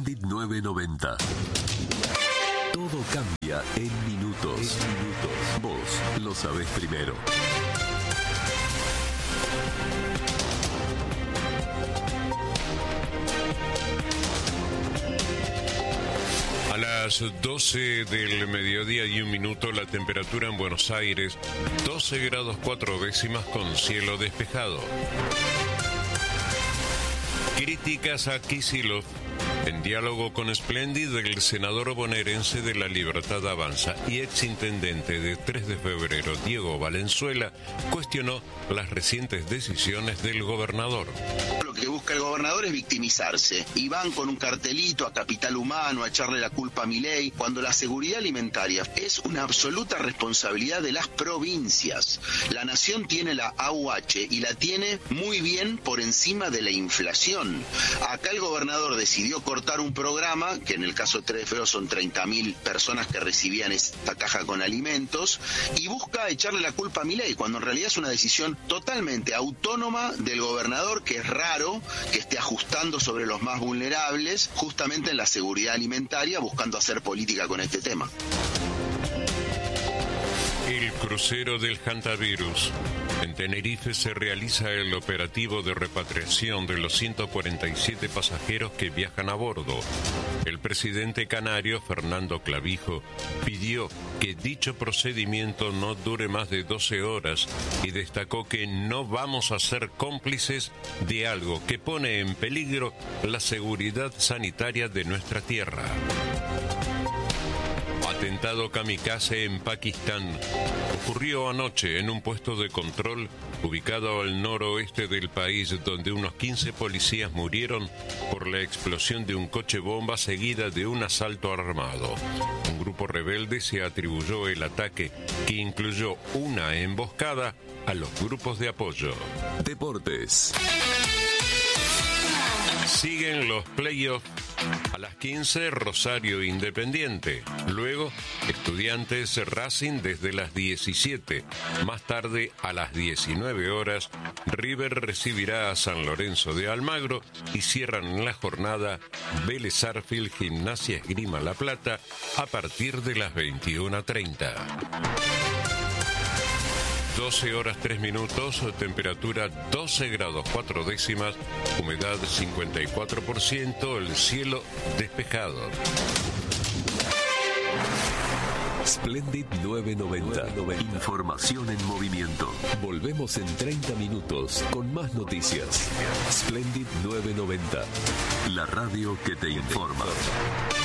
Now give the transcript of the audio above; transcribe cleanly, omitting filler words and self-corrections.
Splendid 990. Todo cambia en minutos. Vos lo sabés primero. A las 12 del mediodía y 1 minuto, la temperatura en Buenos Aires, 12 grados 4 décimas con cielo despejado. Críticas a Kicillof. En diálogo con Splendid, el senador bonaerense de La Libertad Avanza y exintendente de 3 de febrero, Diego Valenzuela, cuestionó las recientes decisiones del gobernador. Lo que busca el gobernador es victimizarse y van con un cartelito a Capital Humano a echarle la culpa a Milei, cuando la seguridad alimentaria es una absoluta responsabilidad de las provincias. La nación tiene la AUH y la tiene muy bien por encima de la inflación. Acá el gobernador decidió cortar un programa, que en el caso de 3 de febrero son 30.000 personas que recibían esta caja con alimentos, y busca echarle la culpa a Milei, cuando en realidad es una decisión totalmente autónoma del gobernador, que es raro que esté ajustando sobre los más vulnerables, justamente en la seguridad alimentaria, buscando hacer política con este tema. El crucero del hantavirus. En Tenerife se realiza el operativo de repatriación de los 147 pasajeros que viajan a bordo. El presidente canario, Fernando Clavijo, pidió que dicho procedimiento no dure más de 12 horas y destacó que no vamos a ser cómplices de algo que pone en peligro la seguridad sanitaria de nuestra tierra. Atentado kamikaze en Pakistán. Ocurrió anoche en un puesto de control ubicado al noroeste del país, donde unos 15 policías murieron por la explosión de un coche bomba seguida de un asalto armado. Un grupo rebelde se atribuyó el ataque, que incluyó una emboscada a los grupos de apoyo. Deportes. Siguen los playoffs. A las 15, Rosario Independiente. Luego, Estudiantes Racing desde las 17. Más tarde, a las 19 horas, River recibirá a San Lorenzo de Almagro y cierran la jornada Vélez Sarsfield Gimnasia Esgrima La Plata a partir de las 21:30. 12 horas 3 minutos, temperatura 12 grados 4 décimas, humedad 54%, el cielo despejado. Splendid 990. Información en movimiento. Volvemos en 30 minutos con más noticias. Splendid 990. La radio que te informa.